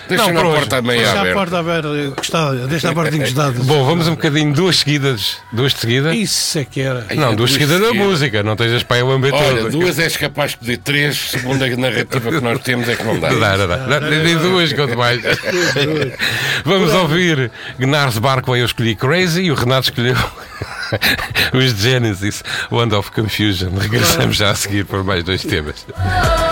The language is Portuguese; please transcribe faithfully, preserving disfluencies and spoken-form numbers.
Deixa Não, a por porta hoje. meio Deixa a aberta. porta aberta, encostada, deixa a porta encostada. Bom, vamos um bocadinho, duas seguidas. Duas de seguida? Isso é que era. Não, duas duas seguidas da seguidas. música, não estejas para o ambiente Olha, todo. duas és capaz de pedir três, segundo a narrativa que nós temos é que não dá. Não dá, não dá. Não, nem duas, quanto mais. Vamos ouvir Gnars Barkway, eu escolhi Crazy e o Renato escolheu os Genesis, Wand of Confusion. Regressamos já a seguir por mais dois temas.